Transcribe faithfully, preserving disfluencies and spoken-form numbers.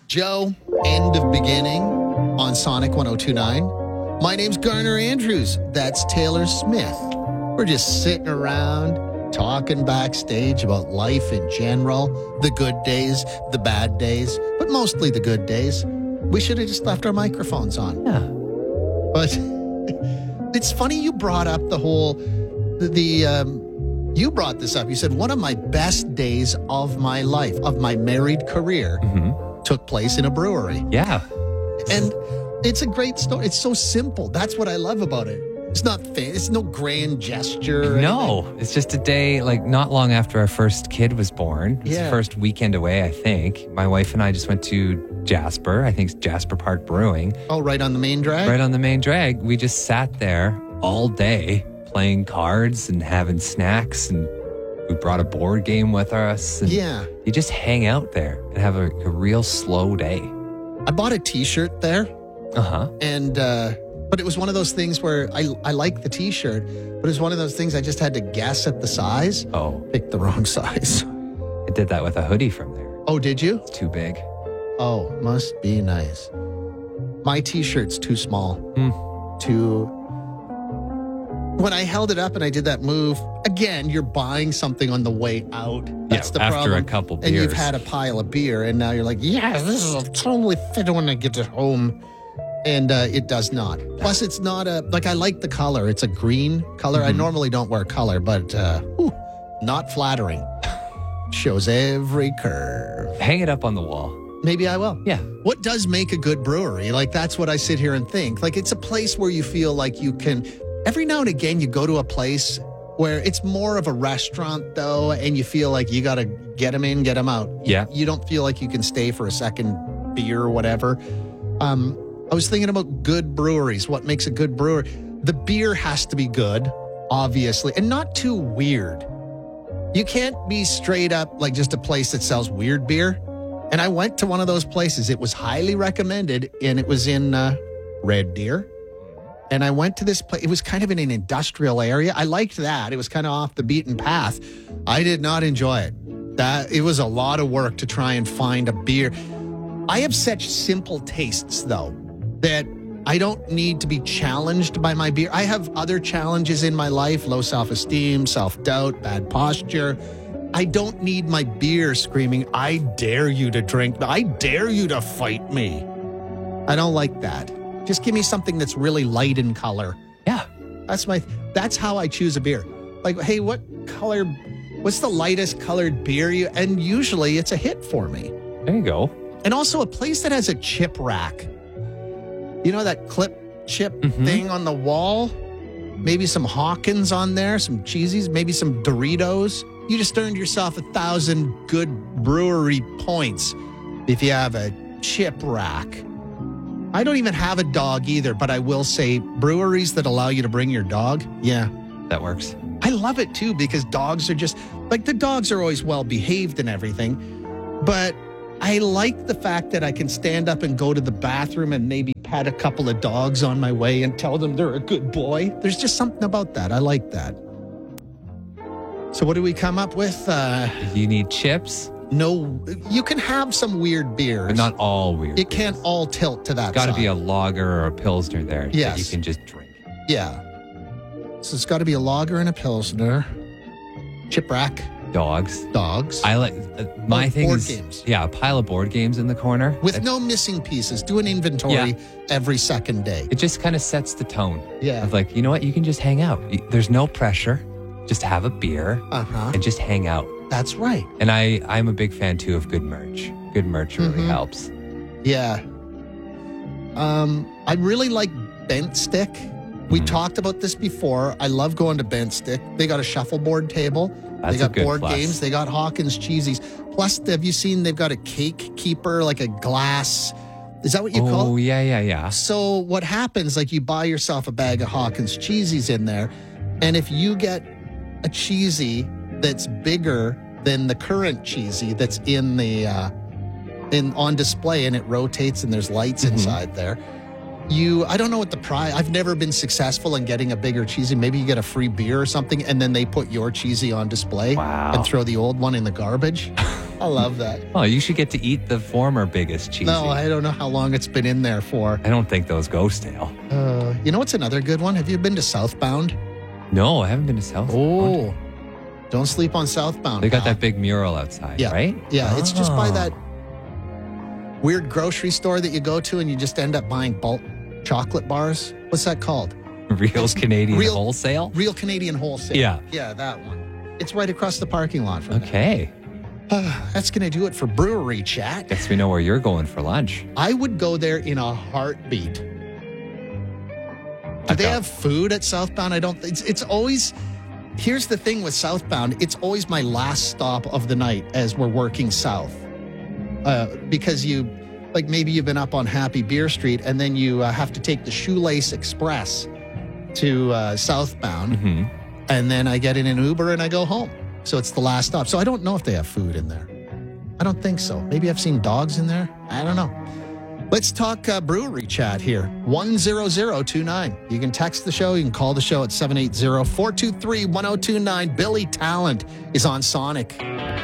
Joe, end of beginning on Sonic one oh two point nine. My name's Garner Andrews. That's Taylor Smith. We're just sitting around talking backstage about life in general, the good days, the bad days, but mostly the good days. We should have just left our microphones on. Yeah. But it's funny you brought up the whole, the, the um, you brought this up. You said one of my best days of my life, of my married career, Mm-hmm. took place in a brewery. Yeah. And it's a great story. It's so simple. That's what I love about it. It's not fa- It's no grand gesture. or No, anything. it's just a day, like not long after our first kid was born. It's Yeah. the first weekend away, I think. My wife and I just went to Jasper, I think it's Jasper Park Brewing, Oh, right on the main drag? right on the main drag. We just sat there all day playing cards and having snacks, and we brought a board game with us. And Yeah. you just hang out there and have a, a real slow day. I bought a t-shirt there. Uh-huh. And, uh, but it was one of those things where I, I like the t-shirt, but it was one of those things I just had to guess at the size. Oh, Picked the wrong size. I did that with a hoodie from there. Oh, did you? It's too big. Oh, must be nice. My t-shirt's too small. Hmm. Too. When I held it up and I did that move, again, you're buying something on the way out. That's Yeah, the after problem. a couple And you've beers. had a pile of beer, and now you're like, yeah, this will totally fit when I get it home. And uh, it does not. Plus, it's not a, like, I like the color. It's a green color. I normally don't wear color, but uh, whew, not flattering. Shows every curve. Hang it up on the wall. Maybe I will. Yeah. What does make a good brewery? Like, that's what I sit here and think. Like, it's a place where you feel like you can, every now and again, you go to a place where it's more of a restaurant, though, and you feel like you got to get them in, get them out. Yeah. You don't feel like you can stay for a second beer or whatever. Um, I was thinking about good breweries. What makes a good brewery? The beer has to be good, obviously, and not too weird. You can't be straight up like just a place that sells weird beer. And I went to one of those places. It was highly recommended, and it was in uh, Red Deer. And I went to this place. It was kind of in an industrial area. I liked that. It was kind of off the beaten path. I did not enjoy it. That it was a lot of work to try and find a beer. I have such simple tastes, though, that I don't need to be challenged by my beer. I have other challenges in my life, low self-esteem, self-doubt, bad posture. I don't need my beer screaming, I dare you to drink, I dare you to fight me. I don't like that. Just give me something that's really light in color. Yeah. That's my, that's how I choose a beer. Like, hey, what color, what's the lightest colored beer you, and usually it's a hit for me. There you go. And also a place that has a chip rack. You know that clip chip Mhm. thing on the wall? Maybe some Hawkins on there, some cheesies, maybe some Doritos. You just earned yourself a thousand good brewery points if you have a chip rack. I don't even have a dog either, but I will say breweries that allow you to bring your dog, yeah. That works. I love it too because dogs are just, like the dogs are always well behaved and everything, but I like the fact that I can stand up and go to the bathroom and maybe pat a couple of dogs on my way and tell them they're a good boy. There's just something about that. I like that. So what do we come up with? Uh, You need chips, no, you can have some weird beers. but not all weird. It can't all tilt to that Got to side. be a lager or a pilsner there that Yes. you can just drink. Yeah. So it's got to be a lager and a pilsner. Chip rack, Dogs. dogs. I like uh, my Oh, thing board is games. yeah, a pile of board games in the corner. With It- no missing pieces. Do an inventory Yeah. every second day. It just kind of sets the tone. Yeah. Of like, you know what? You can just hang out. Y- There's no pressure. Just have a beer Uh-huh. and just hang out. That's right. And I, I'm a big fan too of good merch. Good merch really Mhm. helps. Yeah. Um, I really like Bent Stick. We Mhm. talked about this before. I love going to Bent Stick. They got a shuffleboard table. That's they a got good board plus. games. They got Hawkins cheesies. Plus, have you seen they've got a cake keeper, like a glass? Is that what you call Oh, it? yeah, yeah, yeah. So what happens, like you buy yourself a bag of Hawkins cheesies in there, and if you get a cheesy that's bigger than the current cheesy that's in the uh, in on display and it rotates and there's lights Mhm. inside there, you I don't know what the price. I've never been successful in getting a bigger cheesy. Maybe you get a free beer or something, and then they put your cheesy on display Wow. and throw the old one in the garbage. I love that. Oh, you should get to eat the former biggest cheesy. No, I don't know how long it's been in there for. I don't think those go stale. Uh, you know what's another good one? Have you been to Southbound? No, I haven't been to South. Oh, don't sleep on Southbound. They got pal. that big mural outside, Yeah. right? Yeah, it's just by Oh. that weird grocery store that you go to and you just end up buying bulk chocolate bars. What's that called? Real Canadian Real- Wholesale? Real Canadian Wholesale. Yeah. Yeah, that one. It's right across the parking lot from Okay. there. That's going to do it for brewery chat. Guess we know where you're going for lunch. I would go there in a heartbeat. Do I they don't- have food at Southbound? I don't. It's, it's always. Here's the thing with Southbound. It's always my last stop of the night as we're working south, uh, because you, like maybe you've been up on Happy Beer Street and then you uh, have to take the Shoelace Express to uh, Southbound, hmm and then I get in an Uber and I go home. So it's the last stop. So I don't know if they have food in there. I don't think so. Maybe I've seen dogs in there. I don't know. Let's talk uh, brewery chat here. one zero zero two nine. You can text the show. You can call the show at seven eight zero, four two three, one zero two nine. Billy Talent is on Sonic.